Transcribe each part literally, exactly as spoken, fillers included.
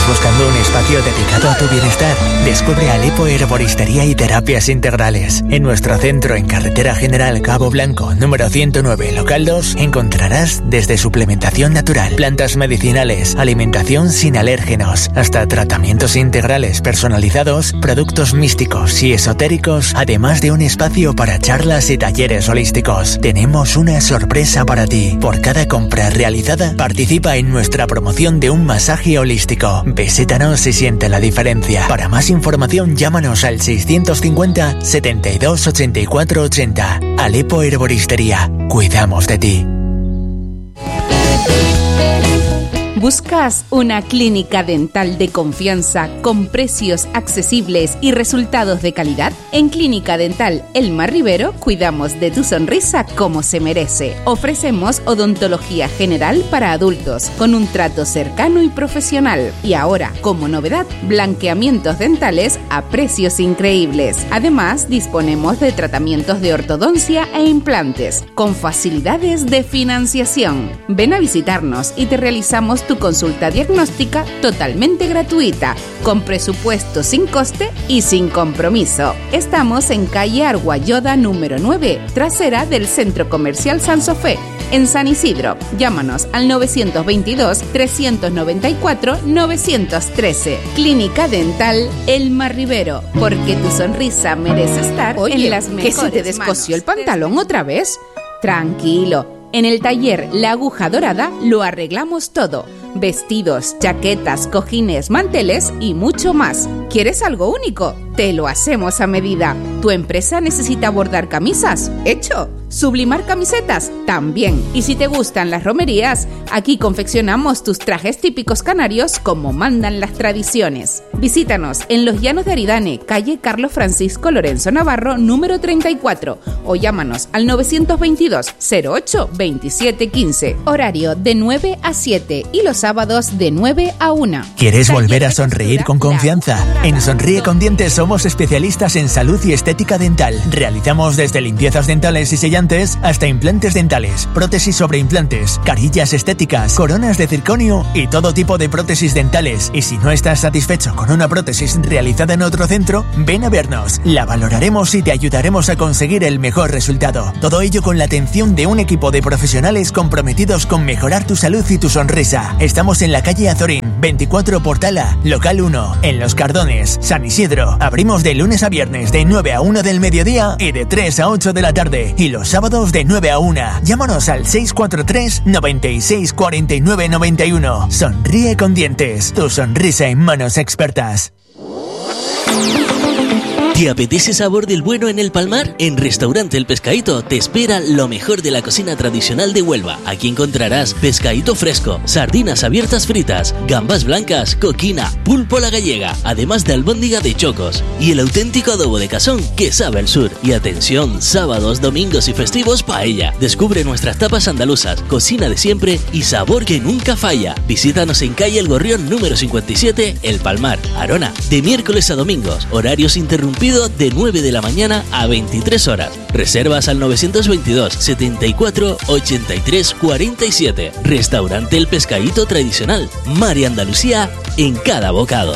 ¿Estás buscando un espacio dedicado a tu bienestar? Descubre Alepo Herboristería y Terapias Integrales. En nuestro centro en Carretera General Cabo Blanco, número ciento nueve, local dos, encontrarás desde suplementación natural, plantas medicinales, alimentación sin alérgenos, hasta tratamientos integrales personalizados, productos místicos y esotéricos, además de un espacio para charlas y talleres holísticos. Tenemos una sorpresa para ti. Por cada compra realizada, participa en nuestra promoción de un masaje holístico. Visítanos y siente la diferencia. Para más información, llámanos al seiscientos cincuenta, setenta y dos, ochenta y cuatro, ochenta. Alepo Herboristería. Cuidamos de ti. ¿Buscas una clínica dental de confianza con precios accesibles y resultados de calidad? En Clínica Dental El Mar Ribero cuidamos de tu sonrisa como se merece. Ofrecemos odontología general para adultos con un trato cercano y profesional. Y ahora, como novedad, blanqueamientos dentales a precios increíbles. Además, disponemos de tratamientos de ortodoncia e implantes con facilidades de financiación. Ven a visitarnos y te realizamos tu consulta diagnóstica totalmente gratuita, con presupuesto sin coste y sin compromiso. Estamos en calle Arguayoda número nueve, trasera del Centro Comercial San Sofé, en San Isidro. Llámanos al novecientos veintidós, trescientos noventa y cuatro, novecientos trece. Clínica Dental El Mar Ribero, porque tu sonrisa merece estar Oye, en las mejores manos. ¿Que se te descosió el pantalón otra vez? Tranquilo. En el taller La Aguja Dorada lo arreglamos todo. Vestidos, chaquetas, cojines, manteles y mucho más. ¿Quieres algo único? Te lo hacemos a medida. ¿Tu empresa necesita bordar camisas? ¡Hecho! ¿Sublimar camisetas? También. Y si te gustan las romerías, aquí confeccionamos tus trajes típicos canarios como mandan las tradiciones. Visítanos en Los Llanos de Aridane, calle Carlos Francisco Lorenzo Navarro, número treinta y cuatro, o llámanos al novecientos veintidós, cero ocho, veintisiete quince. Horario de nueve a siete y los sábados de nueve a una. ¿Quieres volver a sonreír con confianza? En Sonríe con Dientes somos especialistas en salud y estética dental. Realizamos desde limpiezas dentales y sellantes hasta implantes dentales, prótesis sobre implantes, carillas estéticas, coronas de circonio y todo tipo de prótesis dentales. Y si no estás satisfecho con una prótesis realizada en otro centro, ven a vernos. La valoraremos y te ayudaremos a conseguir el mejor resultado. Todo ello con la atención de un equipo de profesionales comprometidos con mejorar tu salud y tu sonrisa. Estamos en la calle Azorín, veinticuatro Portala, local uno, en Los Cardones, San Isidro. Abrimos de lunes a viernes de nueve a una del mediodía y de tres a ocho de la tarde. Y los sábados de nueve a una. Llámanos al seis cuatro tres, noventa y seis, cuarenta y nueve, noventa y uno. Sonríe con Dientes, tu sonrisa en manos expertas. ¿Te apetece sabor del bueno en el Palmar? En Restaurante El Pescadito te espera lo mejor de la cocina tradicional de Huelva. Aquí encontrarás pescadito fresco, sardinas abiertas fritas, gambas blancas, coquina, pulpo a la gallega, además de albóndiga de chocos y el auténtico adobo de cazón que sabe al sur. Y atención, sábados, domingos y festivos paella. Descubre nuestras tapas andaluzas, cocina de siempre y sabor que nunca falla. Visítanos en calle El Gorrión número cincuenta y siete, El Palmar, Arona, de miércoles a domingos, horarios interrumpidos de nueve de la mañana a veintitrés horas. Reservas al novecientos veintidós, setenta y cuatro, ochenta y tres, cuarenta y siete. Restaurante El Pescadito Tradicional. Mar y Andalucía en cada bocado.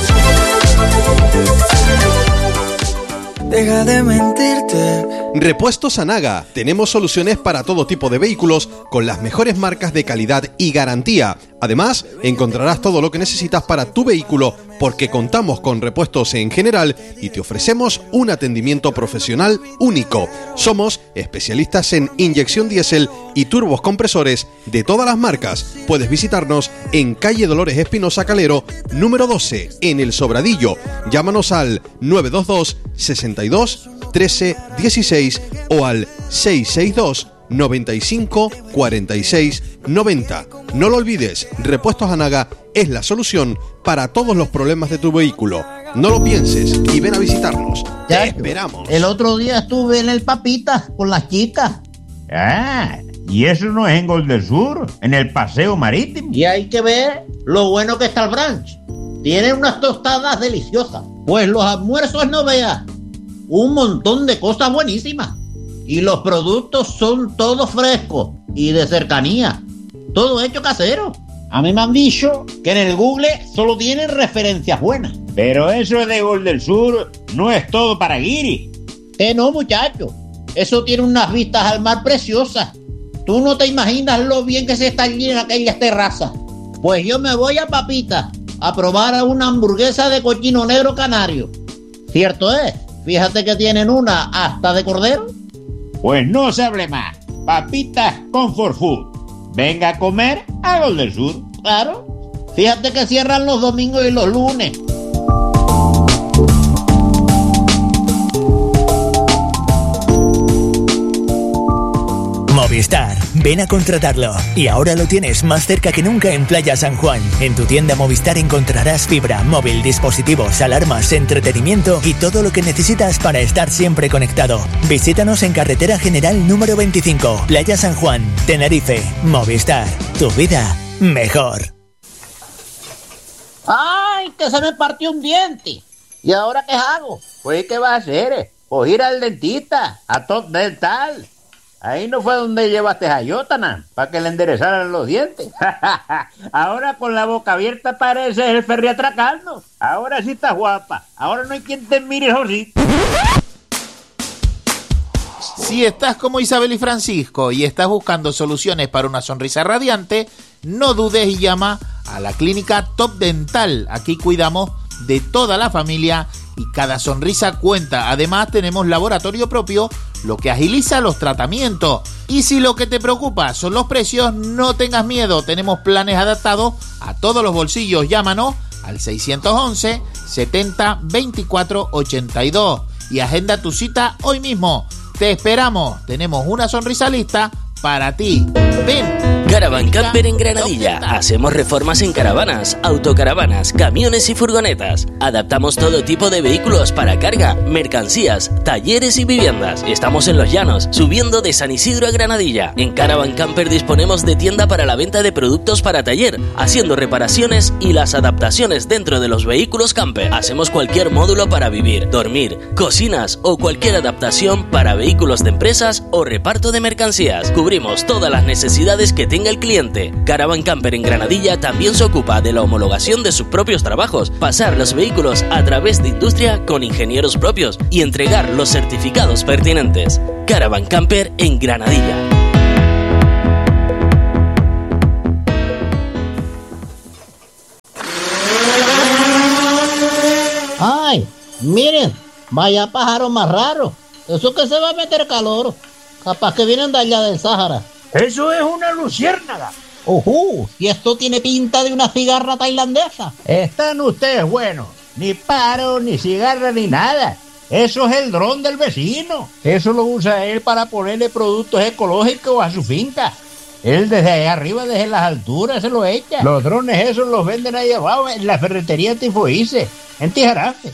Deja de mentirte. Repuestos Anaga. Tenemos soluciones para todo tipo de vehículos con las mejores marcas de calidad y garantía. Además, encontrarás todo lo que necesitas para tu vehículo porque contamos con repuestos en general y te ofrecemos un atendimiento profesional único. Somos especialistas en inyección diésel y turbos compresores de todas las marcas. Puedes visitarnos en calle Dolores Espinosa Calero, número doce, en El Sobradillo. Llámanos al nueve dos dos, sesenta y dos, trece, dieciséis o al seis seis dos, noventa y cinco, cuarenta y seis, noventa. No lo olvides, Repuestos Anaga es la solución para todos los problemas de tu vehículo. No lo pienses y ven a visitarnos. Te esperamos. El otro día estuve en el Papitas con las chicas. Ah, y eso no es en Gol del Sur, en el Paseo Marítimo. Y hay que ver lo bueno que está el brunch. Tiene unas tostadas deliciosas. Pues los almuerzos no veas. Un montón de cosas buenísimas. Y los productos son todos frescos y de cercanía. Todo hecho casero. A mí me han dicho que en el Google solo tienen referencias buenas. Pero eso de Gol del Sur no es todo para guiri. Que no, muchacho. Eso tiene unas vistas al mar preciosas. Tú no te imaginas lo bien que se está allí en aquellas terrazas. Pues yo me voy a Papita a probar una hamburguesa de cochino negro canario. ¿Cierto es? Fíjate que tienen una hasta de cordero. Pues no se hable más. Papitas Comfort Food. Venga a comer a Gol del Sur. Claro. Fíjate que cierran los domingos y los lunes. Movistar, ven a contratarlo. Y ahora lo tienes más cerca que nunca en Playa San Juan. En tu tienda Movistar encontrarás fibra, móvil, dispositivos, alarmas, entretenimiento y todo lo que necesitas para estar siempre conectado. Visítanos en Carretera General número veinticinco, Playa San Juan, Tenerife. Movistar, tu vida mejor. ¡Ay, que se me partió un diente! ¿Y ahora qué hago? Pues, ¿qué vas a hacer? Pues ir al dentista, a Top Dental. Ahí no fue donde llevaste a Yotana, para que le enderezaran los dientes. Ahora con la boca abierta pareces el ferry atracando. Ahora sí estás guapa. Ahora no hay quien te mire, José. Si estás como Isabel y Francisco y estás buscando soluciones para una sonrisa radiante, no dudes y llama a la clínica Top Dental. Aquí cuidamos de toda la familia y cada sonrisa cuenta. Además tenemos laboratorio propio, lo que agiliza los tratamientos. Y si lo que te preocupa son los precios, no tengas miedo, tenemos planes adaptados a todos los bolsillos. Llámanos al seiscientos once, setenta, veinticuatro, ochenta y dos y agenda tu cita hoy mismo. Te esperamos, tenemos una sonrisa lista para ti. Ven. Caravan Camper en Granadilla. Hacemos reformas en caravanas, autocaravanas, camiones y furgonetas. Adaptamos todo tipo de vehículos para carga, mercancías, talleres y viviendas. Estamos en Los Llanos, subiendo de San Isidro a Granadilla. En Caravan Camper disponemos de tienda para la venta de productos para taller, haciendo reparaciones y las adaptaciones dentro de los vehículos camper. Hacemos cualquier módulo para vivir, dormir, cocinas o cualquier adaptación para vehículos de empresas o reparto de mercancías. Cubrimos todas las necesidades que tenga el cliente. Caravan Camper en Granadilla también se ocupa de la homologación de sus propios trabajos, pasar los vehículos a través de industria con ingenieros propios y entregar los certificados pertinentes. Caravan Camper en Granadilla. ¡Ay! Miren, vaya pájaro más raro. Eso que se va a meter calor. Capaz que vienen de allá del Sáhara. Eso es una luciérnaga. ¡Ujú! Y esto tiene pinta de una cigarra tailandesa. Están ustedes buenos. Ni paro, ni cigarra, ni nada. Eso es el dron del vecino. Eso lo usa él para ponerle productos ecológicos a su finca. Él desde allá arriba, desde las alturas, se lo echa. Los drones esos los venden ahí abajo en la ferretería Tifoice, en Tijarafe.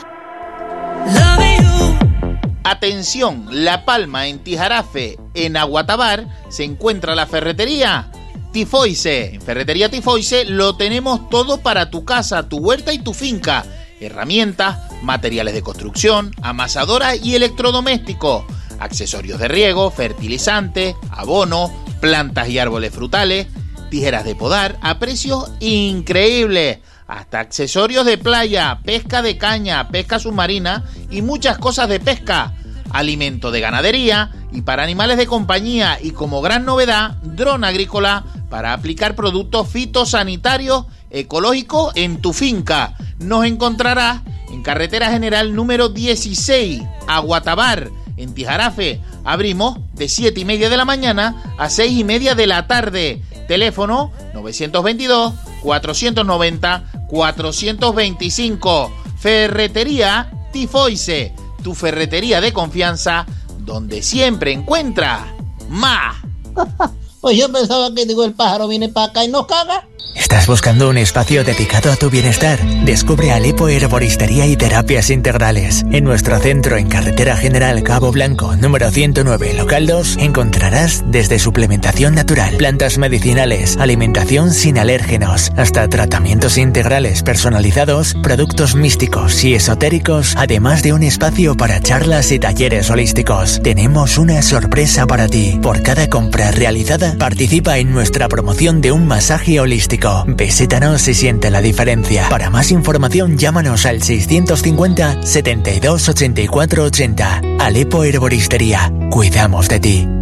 Atención, La Palma, en Tijarafe, en Aguatabar, se encuentra la ferretería Tifoice. En Ferretería Tifoice lo tenemos todo para tu casa, tu huerta y tu finca. Herramientas, materiales de construcción, amasadoras y electrodomésticos, accesorios de riego, fertilizantes, abono, plantas y árboles frutales, tijeras de podar a precios increíbles. Hasta accesorios de playa, pesca de caña, pesca submarina y muchas cosas de pesca, alimento de ganadería y para animales de compañía y como gran novedad, dron agrícola para aplicar productos fitosanitarios ecológicos en tu finca. Nos encontrarás en Carretera General número dieciséis, Aguatabar, en Tijarafe. Abrimos de siete y media de la mañana a seis y media de la tarde. Teléfono novecientos veintidós, cuatrocientos noventa, cuatrocientos veinticinco. Ferretería Tifoice, tu ferretería de confianza, donde siempre encuentra más. Pues yo pensaba que digo el pájaro viene para acá y nos caga. ¿Estás buscando un espacio dedicado a tu bienestar? Descubre Alepo Herboristería y Terapias Integrales. En nuestro centro en Carretera General Cabo Blanco, número ciento nueve, local dos, encontrarás desde suplementación natural, plantas medicinales, alimentación sin alérgenos, hasta tratamientos integrales personalizados, productos místicos y esotéricos, además de un espacio para charlas y talleres holísticos. Tenemos una sorpresa para ti. Por cada compra realizada, participa en nuestra promoción de un masaje holístico. Visítanos y siente la diferencia. Para más información, llámanos al seiscientos cincuenta, setenta y dos, ochenta y cuatro ochenta. Alepo Herboristería. Cuidamos de ti.